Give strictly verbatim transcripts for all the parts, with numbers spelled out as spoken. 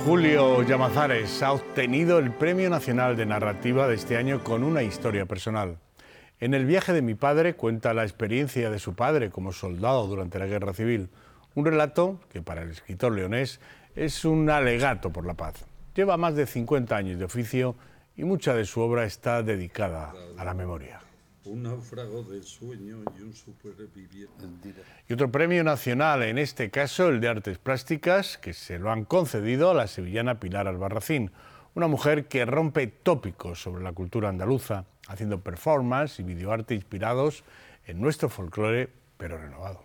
Julio Llamazares ha obtenido el Premio Nacional de Narrativa de este año con una historia personal. En El viaje de mi padre cuenta la experiencia de su padre como soldado durante la Guerra Civil. Un relato que para el escritor leonés es un alegato por la paz. Lleva más de cincuenta años de oficio y mucha de su obra está dedicada a la memoria. Un náufrago del sueño y un superviviente. Y otro premio nacional, en este caso el de Artes Plásticas, que se lo han concedido a la sevillana Pilar Albarracín, una mujer que rompe tópicos sobre la cultura andaluza, haciendo performance y videoarte inspirados en nuestro folclore, pero renovado.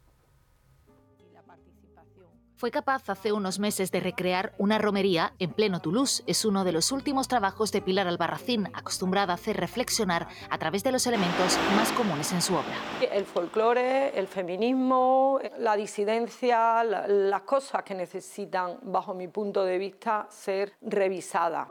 Fue capaz hace unos meses de recrear una romería en pleno Toulouse. Es uno de los últimos trabajos de Pilar Albarracín, acostumbrada a hacer reflexionar a través de los elementos más comunes en su obra. El folclore, el feminismo, la disidencia, la, las cosas que necesitan, bajo mi punto de vista, ser revisadas.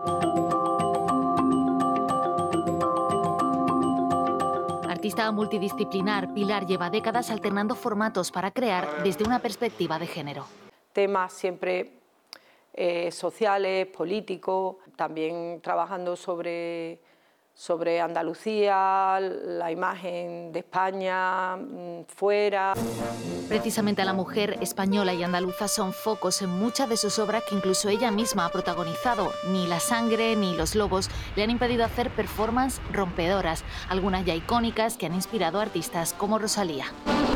Artista multidisciplinar, Pilar lleva décadas alternando formatos para crear desde una perspectiva de género. Temas siempre eh, sociales, políticos, también trabajando sobre, sobre Andalucía, la imagen de España, fuera. Precisamente la mujer española y andaluza son focos en muchas de sus obras que incluso ella misma ha protagonizado. Ni la sangre ni los lobos le han impedido hacer performances rompedoras, algunas ya icónicas que han inspirado a artistas como Rosalía.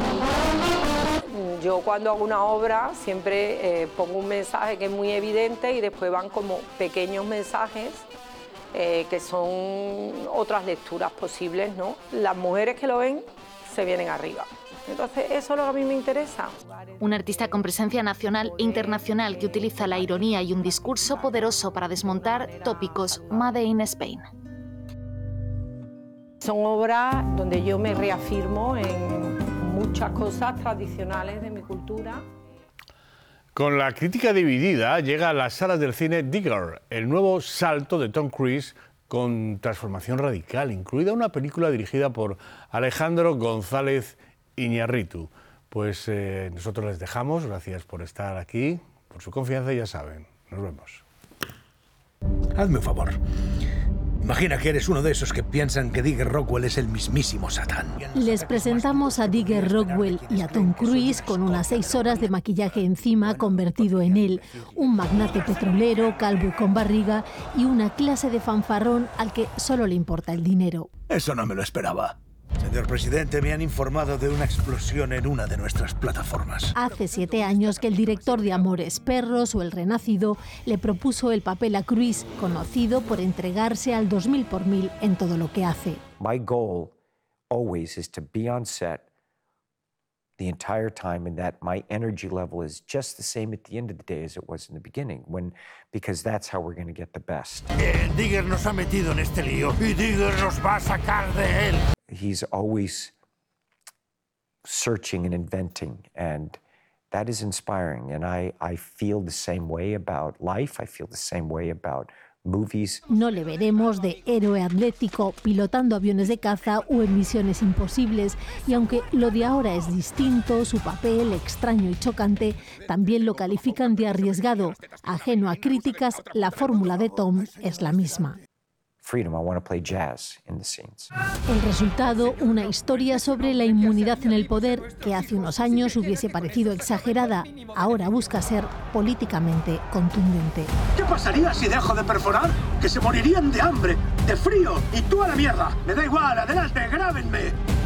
Yo cuando hago una obra siempre eh, pongo un mensaje que es muy evidente y después van como pequeños mensajes eh, que son otras lecturas posibles, ¿no? Las mujeres que lo ven se vienen arriba. Entonces eso es lo que a mí me interesa. Un artista con presencia nacional e internacional que utiliza la ironía y un discurso poderoso para desmontar tópicos Made in Spain. Son obras donde yo me reafirmo en muchas cosas tradicionales de mi cultura. Con la crítica dividida, llega a las salas del cine Digger, el nuevo salto de Tom Cruise con transformación radical, incluida una película dirigida por Alejandro González Iñárritu. Pues eh, nosotros les dejamos, gracias por estar aquí, por su confianza y ya saben, nos vemos. Hazme un favor. Imagina que eres uno de esos que piensan que Digger Rockwell es el mismísimo Satán. Les presentamos a Digger Rockwell y a Tom Cruise con unas seis horas de maquillaje encima convertido en él, un magnate petrolero, calvo y con barriga, y una clase de fanfarrón al que solo le importa el dinero. Eso no me lo esperaba. Señor presidente, me han informado de una explosión en una de nuestras plataformas. Hace siete años que el director de Amores Perros o El Renacido le propuso el papel a Cruise, conocido por entregarse al dos mil por mil en todo lo que hace. My goal always is to be on set the entire time and that my energy level is just the same at the end of the day as it was in the beginning, when, because that's how we're going to get the best. Eh, Digger nos ha metido en este lío y Digger nos va a sacar de él. He's always searching and inventing, and that is inspiring. And I, I feel the same way about life. I feel the same way about movies. No le veremos de héroe atlético, pilotando aviones de caza o en misiones imposibles. Y aunque lo de ahora es distinto, su papel, extraño y chocante, también lo califican de arriesgado. Ajeno a críticas, la fórmula de Tom es la misma. Freedom, I want to play jazz in the scenes. El resultado, una historia sobre la inmunidad en el poder que hace unos años hubiese parecido exagerada, ahora busca ser políticamente contundente. ¿Qué pasaría si dejo de perforar? Que se morirían de hambre, de frío y tú a la mierda. Me da igual, adelante, grábenme.